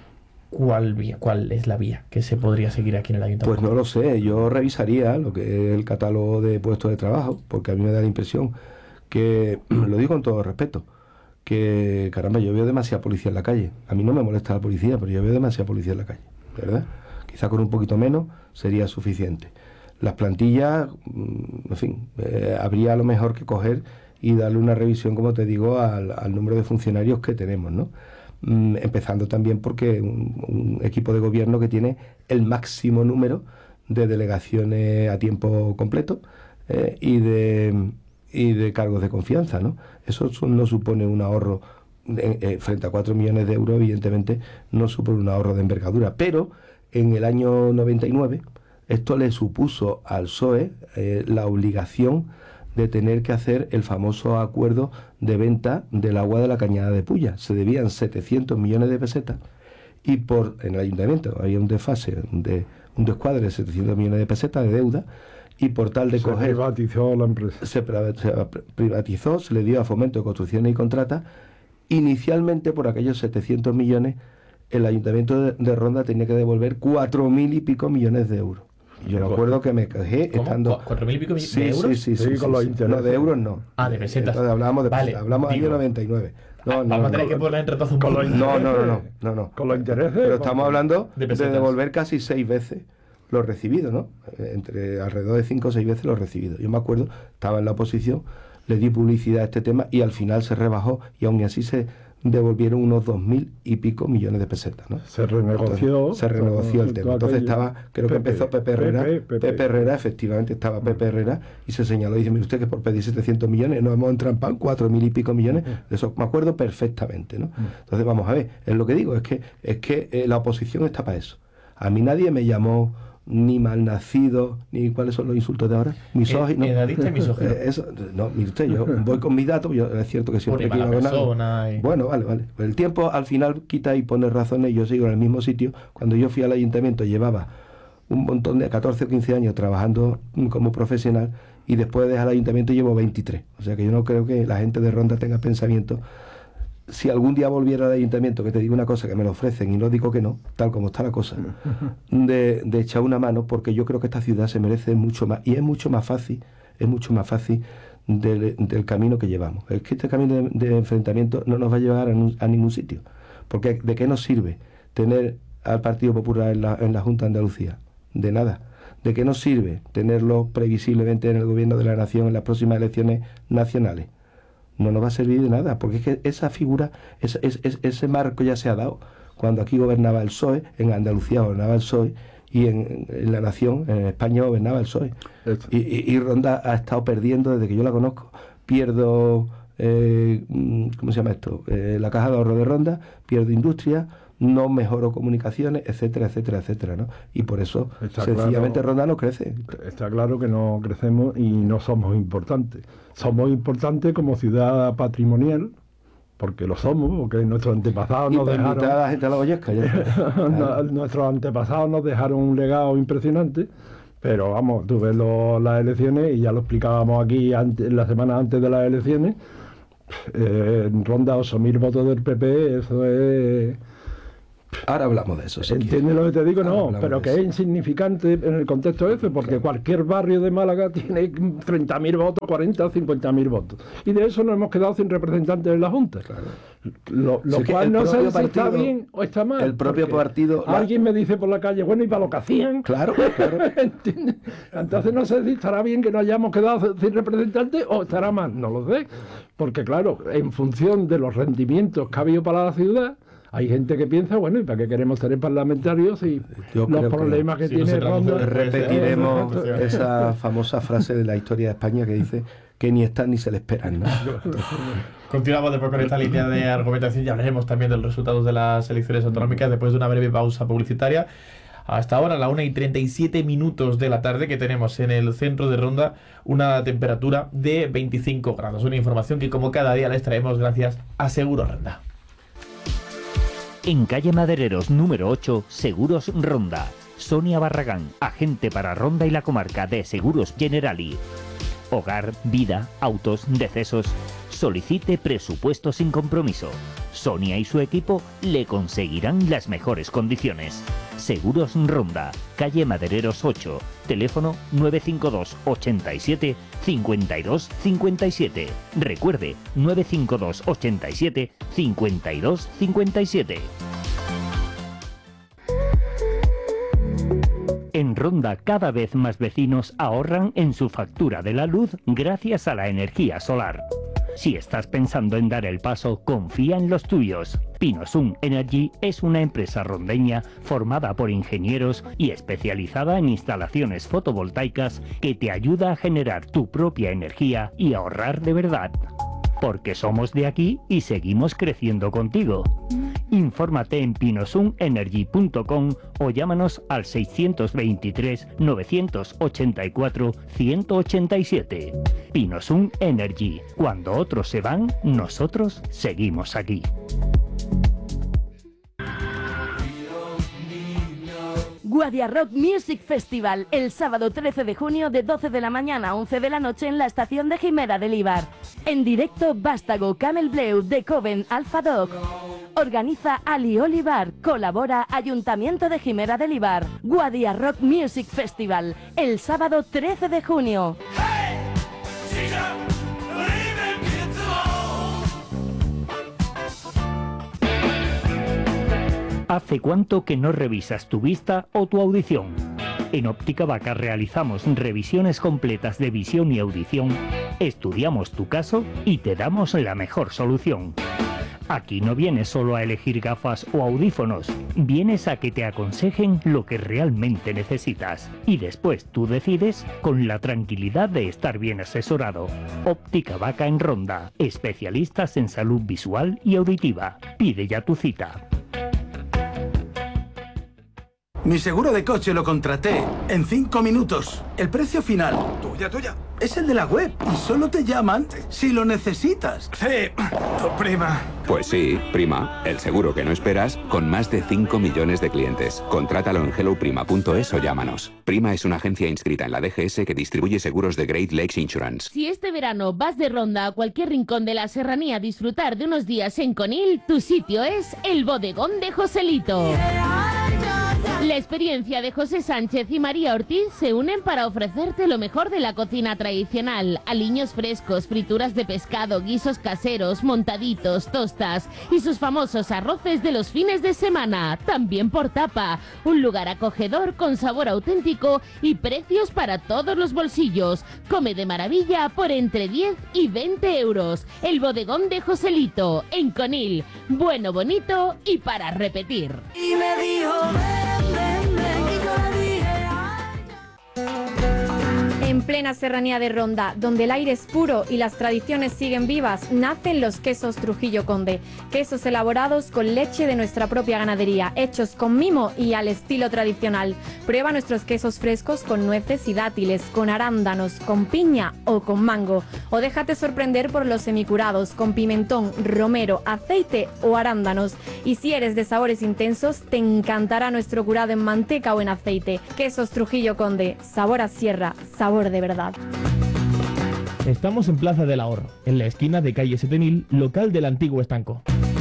¿Cuál vía, cuál es la vía que se podría seguir aquí en el ayuntamiento? Pues no lo sé, yo revisaría lo que es el catálogo de puestos de trabajo, porque a mí me da la impresión que, lo digo con todo respeto, que caramba, yo veo demasiada policía en la calle. A mí no me molesta la policía, pero yo veo demasiada policía en la calle, ¿verdad? Quizá con un poquito menos sería suficiente. Las plantillas, mm, en fin, eh, habría a lo mejor que coger y darle una revisión, como te digo, al, al número de funcionarios que tenemos, ¿no? Mm, empezando también porque un, un equipo de gobierno que tiene el máximo número de delegaciones a tiempo completo eh, y de y de cargos de confianza, ¿no? Eso no supone un ahorro eh, eh, frente a cuatro millones de euros, evidentemente no supone un ahorro de envergadura, pero en el año noventa y nueve esto le supuso al P S O E eh, la obligación de tener que hacer el famoso acuerdo de venta del agua de la Cañada de Pulla. Se debían setecientos millones de pesetas y por en el ayuntamiento había un desfase, un, de, un descuadre de setecientos millones de pesetas de deuda, y por tal de se coger... Se privatizó la empresa. Se, se privatizó, se le dio a Fomento de Construcciones y Contratas. Inicialmente, por aquellos setecientos millones, el ayuntamiento de, de Ronda tenía que devolver cuatro mil y pico millones de euros. Yo me acuerdo que me quejé ¿Cómo? estando... ¿Cuatro mil y pico sí, de euros? Sí, sí, sí. Sí, sí, con los sí. intereses. No, de euros no. Ah, de pesetas. Entonces hablamos de Vale, pesetas. Hablamos del digo, año noventa y nueve. No, ah, no, vamos a no, tener no, que poner entre todos un con poco. los no, no, no, no, no, no. Con los intereses. Pero estamos hablando de de, pesetas. devolver casi seis veces lo recibido, ¿no? Entre alrededor de cinco o seis veces lo recibido. Yo me acuerdo, estaba en la oposición, le di publicidad a este tema y al final se rebajó y aún así se devolvieron unos dos mil y pico millones de pesetas, ¿no? Se renegoció. Entonces, se renegoció el tema. Entonces estaba, creo que empezó Pepe Herrera. Pepe, Pepe. Pepe Herrera, efectivamente estaba Pepe Herrera y se señaló y dice, mire usted que por pedir setecientos millones nos hemos entrampado en cuatro mil y pico millones. De eso me acuerdo perfectamente, ¿no? Entonces vamos a ver, es lo que digo, es que es que eh, la oposición está para eso. A mí nadie me llamó ni malnacido, ni cuáles son los insultos de ahora, misógino. Edadista y misógino. Eh, eso, no, mire usted, yo voy con mis datos, yo, es cierto que siempre Por equivoco en algo. y... Bueno, vale, vale. El tiempo al final quita y pone razones y yo sigo en el mismo sitio. Cuando yo fui al ayuntamiento llevaba un montón de catorce o quince años trabajando como profesional y después de dejar el ayuntamiento llevo veintitrés. O sea que yo no creo que la gente de Ronda tenga pensamiento. Si algún día volviera al ayuntamiento, que te digo una cosa, que me lo ofrecen y no digo que no, tal como está la cosa, de, de echar una mano, porque yo creo que esta ciudad se merece mucho más, y es mucho más fácil, es mucho más fácil del, del camino que llevamos. Es que este camino de, de enfrentamiento no nos va a llevar a, a ningún sitio, porque ¿de qué nos sirve tener al Partido Popular en la, en la Junta de Andalucía? De nada. ¿De qué nos sirve tenerlo previsiblemente en el gobierno de la nación en las próximas elecciones nacionales? No nos va a servir de nada, porque es que esa figura, ese, ese, ese marco ya se ha dado. Cuando aquí gobernaba el P S O E, en Andalucía gobernaba el P S O E, y en, en la nación, en España gobernaba el P S O E. Y, y, y Ronda ha estado perdiendo desde que yo la conozco. Pierdo, eh, ¿cómo se llama esto? Eh, la caja de ahorro de Ronda, pierdo industria, no mejoro comunicaciones, etcétera, etcétera, etcétera, ¿no? Y por eso, está sencillamente, claro, Ronda no crece. Está claro que no crecemos y no somos importantes. Somos importantes como ciudad patrimonial, porque lo somos, porque nuestros antepasados nos dejaron... A la gente a la Goyesca, ya. Nuestros antepasados nos dejaron un legado impresionante, pero vamos, tú ves lo, las elecciones, y ya lo explicábamos aquí antes, la semana antes de las elecciones, eh, en Ronda ocho mil votos del P P, eso es... Ahora hablamos de eso. Si ¿Entiendes lo que te digo? No, pero que es insignificante en el contexto ese, porque claro, cualquier barrio de Málaga tiene treinta mil votos, cuarenta, cincuenta mil votos. Y de eso nos hemos quedado sin representantes en la Junta. Claro. Lo, lo sí, cual no sé si partido, está bien o está mal. El propio partido... La... Alguien me dice por la calle, bueno, ¿y para lo que hacían? Claro, claro. ¿Entiendes? Entonces no sé si estará bien que nos hayamos quedado sin representantes o estará mal, no lo sé. Porque claro, en función de los rendimientos que ha habido para la ciudad, hay gente que piensa, bueno, ¿y para qué queremos ser parlamentarios y Yo los problemas que, que si tiene no Ronda? Repetiremos esa famosa frase de la historia de España que dice que ni están ni se le esperan, ¿no? Continuamos después con esta línea de argumentación y hablaremos también de los resultados de las elecciones autonómicas después de una breve pausa publicitaria. Hasta ahora, a la una y treinta y siete minutos de la tarde, que tenemos en el centro de Ronda una temperatura de veinticinco grados. Una información que, como cada día, les traemos gracias a Seguros Ronda. En calle Madereros número ocho, Seguros Ronda. Sonia Barragán, agente para Ronda y la comarca de Seguros Generali. Hogar, vida, autos, decesos. Solicite presupuesto sin compromiso. Sonia y su equipo le conseguirán las mejores condiciones. Seguros Ronda, calle Madereros ocho, teléfono nueve cinco dos, ochenta y siete, cincuenta y dos, cincuenta y siete. Recuerde, nueve cinco dos, ochenta y siete, cincuenta y dos, cincuenta y siete. En Ronda, cada vez más vecinos ahorran en su factura de la luz gracias a la energía solar. Si estás pensando en dar el paso, confía en los tuyos. Pinosun Energy es una empresa rondeña formada por ingenieros y especializada en instalaciones fotovoltaicas que te ayuda a generar tu propia energía y ahorrar de verdad. Porque somos de aquí y seguimos creciendo contigo. Infórmate en pinosun energy punto com o llámanos al seiscientos veintitrés, novecientos ochenta y cuatro, ciento ochenta y siete. Pinosun Energy. Cuando otros se van, nosotros seguimos aquí. Guadia Rock Music Festival, el sábado trece de junio de doce de la mañana a once de la noche en la estación de Jimera del Ibar. En directo, Vástago, Camel Bleu, The Coven, Alpha Dog. Organiza Ali Olivar, colabora Ayuntamiento de Jimera del Ibar. Guadia Rock Music Festival, el sábado trece de junio. ¿Hace cuánto que no revisas tu vista o tu audición? En Óptica Vaca realizamos revisiones completas de visión y audición, estudiamos tu caso y te damos la mejor solución. Aquí no vienes solo a elegir gafas o audífonos, vienes a que te aconsejen lo que realmente necesitas. Y después tú decides con la tranquilidad de estar bien asesorado. Óptica Vaca en Ronda, especialistas en salud visual y auditiva. Pide ya tu cita. Mi seguro de coche lo contraté en cinco minutos. El precio final, Tuya, tuya. es el de la web y solo te llaman si lo necesitas. Sí, tu prima. Pues sí, Prima, el seguro que no esperas, con más de cinco millones de clientes. Contrátalo en hello prima punto es o llámanos. Prima es una agencia inscrita en la D G S que distribuye seguros de Great Lakes Insurance. Si este verano vas de ronda a cualquier rincón de la serranía a disfrutar de unos días en Conil, tu sitio es el Bodegón de Joselito. La experiencia de José Sánchez y María Ortiz se unen para ofrecerte lo mejor de la cocina tradicional. Aliños frescos, frituras de pescado, guisos caseros, montaditos, tostas y sus famosos arroces de los fines de semana. También por tapa. Un lugar acogedor con sabor auténtico y precios para todos los bolsillos. Come de maravilla por entre diez y veinte euros. El Bodegón de Joselito, en Conil. Bueno, bonito y para repetir. Y me dijo, ven, ven, ven, y yo le dije, en plena serranía de Ronda, donde el aire es puro y las tradiciones siguen vivas, nacen los quesos Trujillo Conde. Quesos elaborados con leche de nuestra propia ganadería, hechos con mimo y al estilo tradicional. Prueba nuestros quesos frescos con nueces y dátiles, con arándanos, con piña o con mango. O déjate sorprender por los semicurados, con pimentón, romero, aceite o arándanos. Y si eres de sabores intensos, te encantará nuestro curado en manteca o en aceite. Quesos Trujillo Conde, sabor a sierra, sabor de verdad. Estamos en Plaza del Ahorro, en la esquina de calle siete mil, local del antiguo estanco.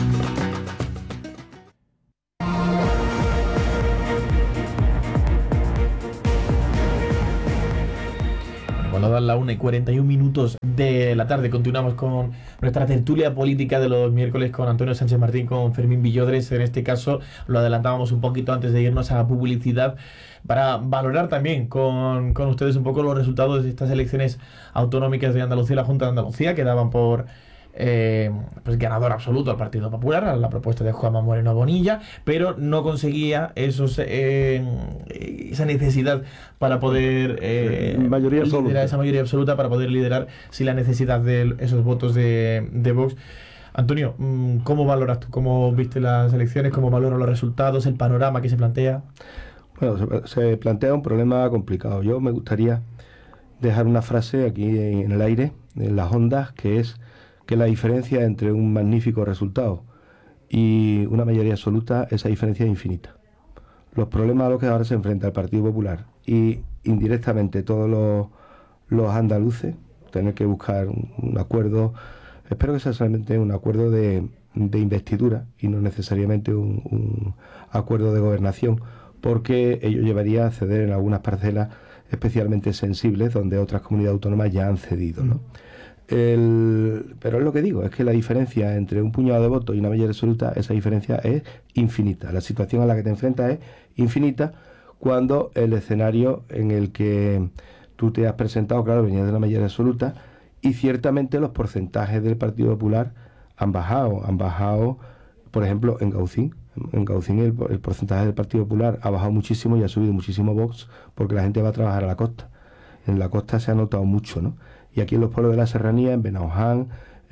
Cuando dan la una y cuarenta y un minutos de la tarde, continuamos con nuestra tertulia política de los miércoles con Antonio Sánchez Martín, con Fermín Villodres. En este caso lo adelantábamos un poquito antes de irnos a publicidad, para valorar también con, con ustedes un poco los resultados de estas elecciones autonómicas de Andalucía y la Junta de Andalucía, que daban por eh, pues ganador absoluto al Partido Popular, a la propuesta de Juanma Moreno Bonilla, pero no conseguía esos eh, esa necesidad para poder eh, mayoría liderar, absoluta. esa mayoría absoluta para poder liderar sin la necesidad de esos votos de, de Vox. Antonio, ¿cómo valoras tú? ¿Cómo viste las elecciones? ¿Cómo valoras los resultados? ¿El panorama que se plantea? Bueno, se, se plantea un problema complicado. Yo me gustaría dejar una frase aquí en el aire, en las ondas, que es que la diferencia entre un magnífico resultado y una mayoría absoluta, esa diferencia es infinita. Los problemas a los que ahora se enfrenta el Partido Popular y indirectamente todos los, los andaluces, tener que buscar un, un acuerdo, espero que sea solamente un acuerdo de, de investidura y no necesariamente un, un acuerdo de gobernación, porque ello llevaría a ceder en algunas parcelas especialmente sensibles donde otras comunidades autónomas ya han cedido, ¿no? El, pero es lo que digo, es que la diferencia entre un puñado de votos y una mayoría absoluta, esa diferencia es infinita. La situación a la que te enfrentas es infinita cuando el escenario en el que tú te has presentado, claro, venía de una mayoría absoluta y ciertamente los porcentajes del Partido Popular han bajado, han bajado, por ejemplo, en Gaucín. En Gaucín el, el porcentaje del Partido Popular ha bajado muchísimo y ha subido muchísimo Vox, porque la gente va a trabajar a la costa. En la costa se ha notado mucho, ¿no? Y aquí en los pueblos de la serranía, en Benaoján,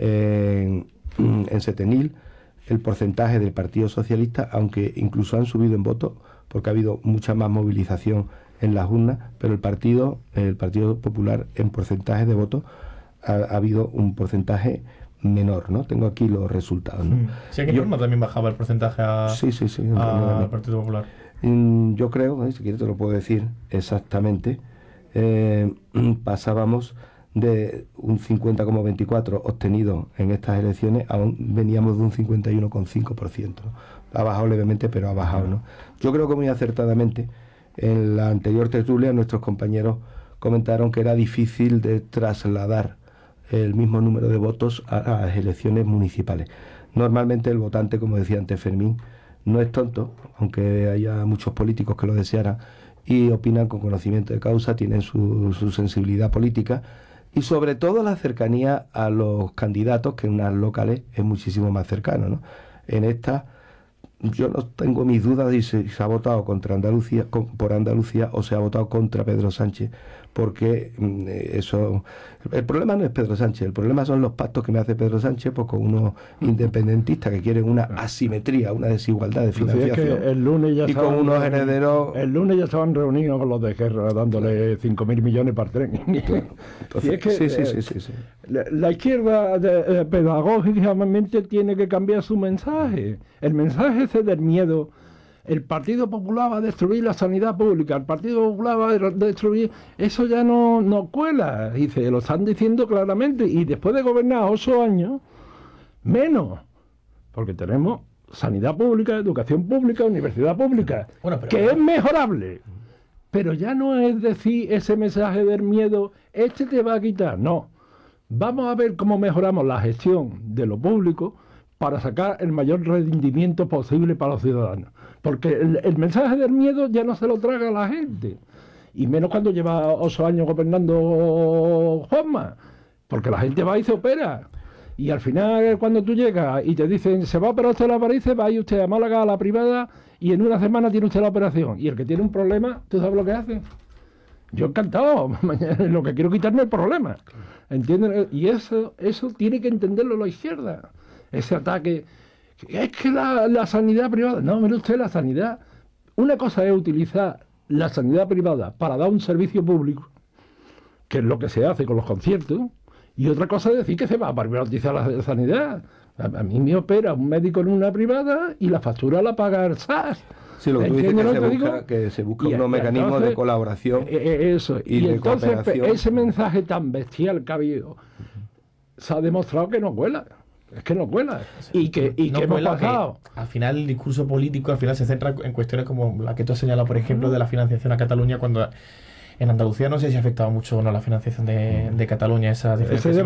en, en Setenil, el porcentaje del Partido Socialista, aunque incluso han subido en votos, porque ha habido mucha más movilización en las urnas, pero el partido, el Partido Popular en porcentaje de votos ha, ha habido un porcentaje menor, ¿no? Tengo aquí los resultados, ¿no? Sí, aquí en Roma también bajaba el porcentaje a, sí, sí, sí, al Partido Popular. Yo creo, ¿eh? Si quieres te lo puedo decir exactamente, eh, pasábamos de un cincuenta coma veinticuatro obtenido en estas elecciones, aún veníamos de un cincuenta y uno coma cinco por ciento, ¿no? Ha bajado levemente, pero ha bajado, ¿no? Yo creo que muy acertadamente, en la anterior tertulia nuestros compañeros comentaron que era difícil de trasladar el mismo número de votos a las elecciones municipales. Normalmente el votante, como decía antes Fermín, no es tonto, aunque haya muchos políticos que lo desearan, y opinan con conocimiento de causa, tienen su, su sensibilidad política, y sobre todo la cercanía a los candidatos, que en unas locales es muchísimo más cercano, ¿no? En esta yo no tengo mis dudas de si se ha votado contra Andalucía, con, por Andalucía, o se ha votado contra Pedro Sánchez, porque mm, eso, el problema no es Pedro Sánchez, el problema son los pactos que me hace Pedro Sánchez pues, con unos independentistas que quieren una asimetría, una desigualdad de financiación, si es que el lunes ya y con unos herederos. El lunes ya estaban reunidos con los de Guerra dándole cinco mil millones para el tren. Entonces, si es que, sí, sí, eh, sí, sí, sí. La, la izquierda de, eh, pedagógicamente tiene que cambiar su mensaje. El mensaje ese del miedo. El Partido Popular va a destruir la sanidad pública, el Partido Popular va a destruir... Eso ya no, no cuela, y se lo están diciendo claramente. Y después de gobernar ocho años, menos, porque tenemos sanidad pública, educación pública, universidad pública, bueno, pero... que es mejorable. Pero ya no es decir ese mensaje del miedo, este te va a quitar, no. Vamos a ver cómo mejoramos la gestión de lo público para sacar el mayor rendimiento posible para los ciudadanos. Porque el, el mensaje del miedo ya no se lo traga a la gente. Y menos cuando lleva ocho años gobernando Juanma. Porque la gente va y se opera. Y al final, cuando tú llegas y te dicen, se va a operar usted la varices, va a ir usted a Málaga a la privada y en una semana tiene usted la operación. Y el que tiene un problema, ¿tú sabes lo que hace? Yo encantado. Lo que quiero quitarme el problema. ¿Entienden? Y eso, eso tiene que entenderlo la izquierda. Ese ataque, es que la, la sanidad privada, no, mire usted, la sanidad, una cosa es utilizar la sanidad privada para dar un servicio público, que es lo que se hace con los conciertos, y otra cosa es decir que se va a privatizar la sanidad. A, a mí me opera un médico en una privada y la factura la paga el S A S. Sí, lo que tú dices que, se busca, que se busca unos mecanismos entonces, de colaboración eh, eso, y, y de entonces cooperación. Ese mensaje tan bestial que ha habido se ha demostrado que no cuela. Es que no cuela. Y que, y no que cuela, hemos pasado. Que al final el discurso político al final se centra en cuestiones como la que tú has señalado, por ejemplo, de la financiación a Cataluña, cuando en Andalucía no sé si ha afectado mucho o no la financiación de, de Cataluña, esa diferencia.